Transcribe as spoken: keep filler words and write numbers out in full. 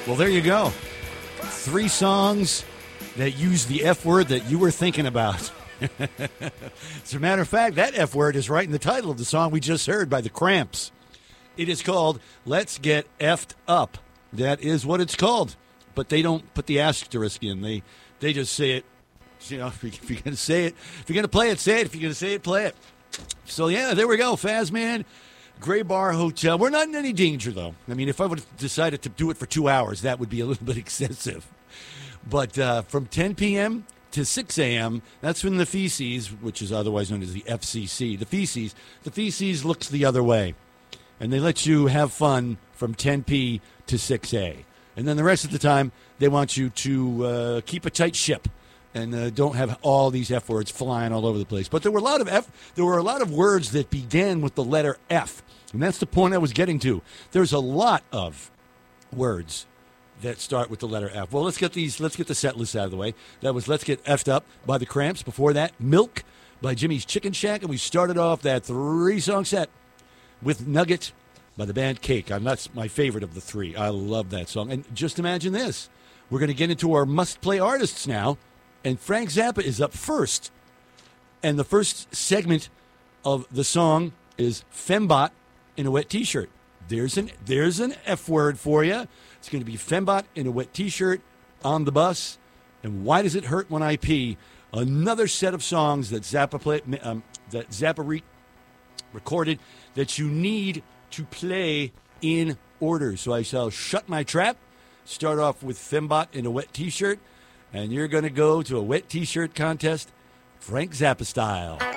Well, there you go. Three songs that use the F word that you were thinking about. As a matter of fact, that F word is right in the title of the song we just heard by the Cramps. It is called Let's Get Effed Up. That is what it's called. But they don't put the asterisk in. They they just say it. You know, if you're going to say it, if you're going to play it, say it. If you're going to say it, play it. So, yeah, there we go. Fazman, Gray Bar Hotel. We're not in any danger, though. I mean, if I would have decided to do it for two hours, that would be a little bit excessive. But uh, from ten p.m. to six a.m., that's when the feces, which is otherwise known as the F C C, the feces, the feces looks the other way. And they let you have fun from ten p to six a. And then the rest of the time, they want you to uh, keep a tight ship and uh, don't have all these F words flying all over the place. But there were a lot of F. There were a lot of words that began with the letter F, and that's the point I was getting to. There's a lot of words that start with the letter F. Well, let's get these. Let's get the set list out of the way. That was "Let's Get Effed Up" by the Cramps. Before that, "Milk" by Jimmy's Chicken Shack, and we started off that three-song set with "Nugget" by the band Cake. I'm that's my favorite of the three. I love that song. And just imagine this: we're going to get into our must-play artists now. And Frank Zappa is up first. And the first segment of the song is Fembot in a Wet T-Shirt. There's an there's an F word for you. It's going to be Fembot in a Wet T-Shirt on the bus. And Why Does It Hurt When I Pee? Another set of songs that Zappa play, um, that Zappa re- recorded that you need to play in order. So I shall shut my trap. Start off with Fembot in a Wet T-Shirt. And you're going to go to a wet T-shirt contest, Frank Zappa style.